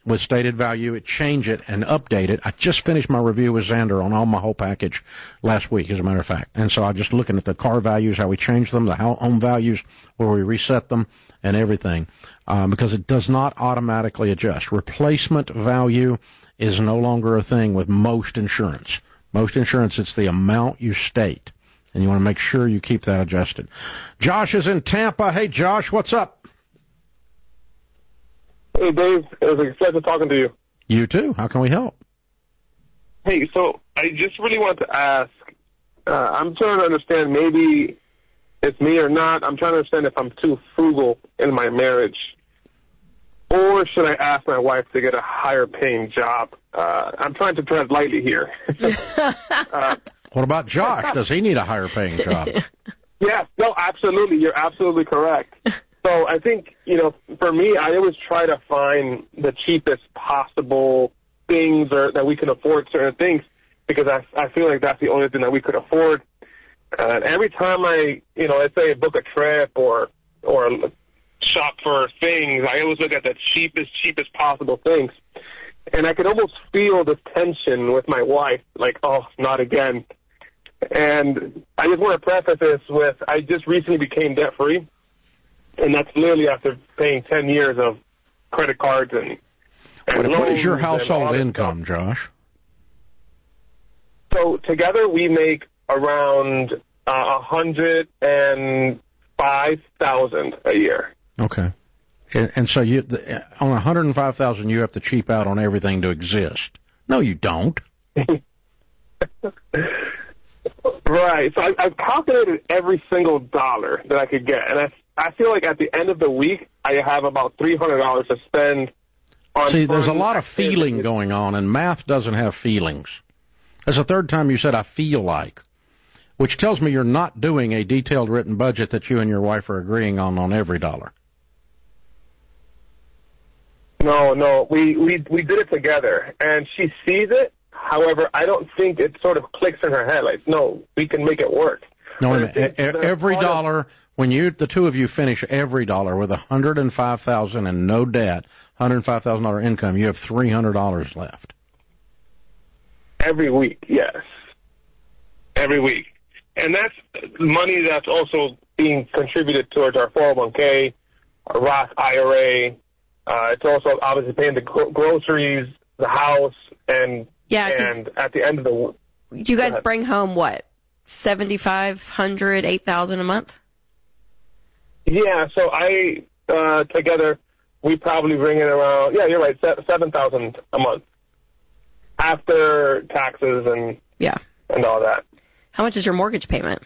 with stated value, change it, and update it. I just finished my review with Xander on all my whole package last week, as a matter of fact. And so I'm just looking at the car values, how we change them, the home values, where we reset them, and everything, because it does not automatically adjust. Replacement value is no longer a thing with most insurance. Most insurance, it's the amount you state, and you want to make sure you keep that adjusted. Josh is in Tampa. Hey, Josh, what's up? Hey, Dave. It was a pleasure talking to you. You too. How can we help? Hey, so I just really want to ask, I'm trying to understand, maybe it's me or not. I'm trying to understand if I'm too frugal in my marriage, or should I ask my wife to get a higher-paying job? I'm trying to tread lightly here. What about Josh? Does he need a higher-paying job? Yes, no, absolutely. You're absolutely correct. So I think, for me, I always try to find the cheapest possible things or that we can afford certain things, because I feel like that's the only thing that we could afford. Every time I, let's say book a trip or shop for things, I always look at the cheapest possible things. And I could almost feel this tension with my wife, like, oh, not again. And I just want to preface this with, I just recently became debt-free, and that's literally after paying 10 years of credit cards and what is your household income, Josh? So together we make around $105,000 a year. Okay. And so on $105,000, you have to cheap out on everything to exist. No, you don't. Right. So I've calculated every single dollar that I could get, and I feel like at the end of the week, I have about $300 to spend on. See, there's a lot of feeling going on, and math doesn't have feelings. That's the third time you said, I feel like, which tells me you're not doing a detailed written budget that you and your wife are agreeing on every dollar. No, we did it together, and she sees it. However, I don't think it sort of clicks in her head, like, no, we can make it work. No, every dollar, when the two of you finish every dollar with $105,000 and no debt, $105,000 income, you have $300 left. Every week, yes. Every week. And that's money that's also being contributed towards our 401k, our Roth IRA. It's also obviously paying the groceries, the house, and at the end of the week. You guys bring home what? $7,500, $8,000 a month? Yeah, so together, we probably bring in around, yeah, you're right, $7,000 a month after taxes and all that. How much is your mortgage payment?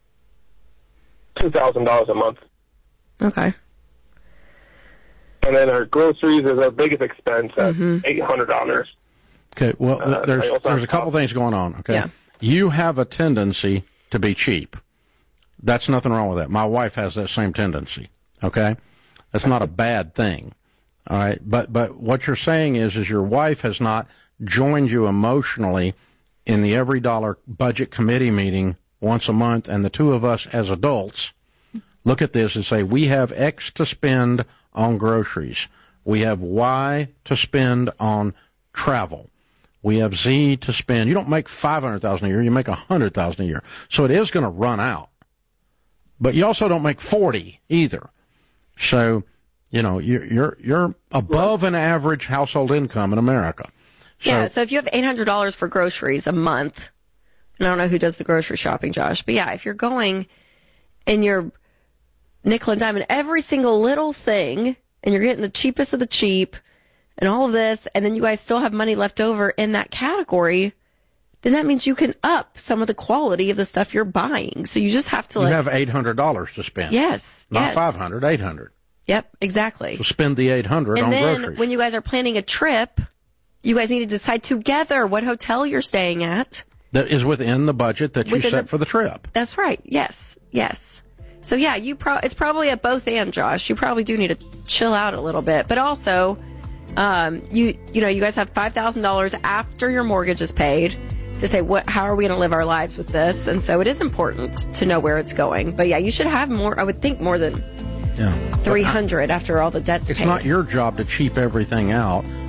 $2,000 a month. Okay. And then our groceries is our biggest expense at $800. Okay, well, there's a couple things going on, okay? Yeah. You have a tendency to be cheap. That's nothing wrong with that. My wife has that same tendency, okay? That's not a bad thing, all right? But what you're saying is your wife has not joined you emotionally in the every dollar budget committee meeting once a month, and the two of us as adults look at this and say, we have X to spend on groceries. We have Y to spend on travel. We have Z to spend. You don't make $500,000 a year. You make $100,000 a year. So it is going to run out. But you also don't make 40 either. So, you're above an average household income in America. So if you have $800 for groceries a month, and I don't know who does the grocery shopping, Josh, but if you're going and you're nickel and diamond every single little thing, and you're getting the cheapest of the cheap, and all of this, and then you guys still have money left over in that category, then that means you can up some of the quality of the stuff you're buying. So you just have to You have $800 to spend. Yes. Not $500, $800. Yep, exactly. So spend the $800 on groceries. And then when you guys are planning a trip, you guys need to decide together what hotel you're staying at. That is within the budget that you set for the trip. That's right. Yes. So it's probably a both and, Josh. You probably do need to chill out a little bit, but also, you guys have $5,000 after your mortgage is paid to say how are we going to live our lives with this, and so it is important to know where it's going. But you should have more. I would think more than $300 after all the debt's paid. It's not your job to cheap everything out.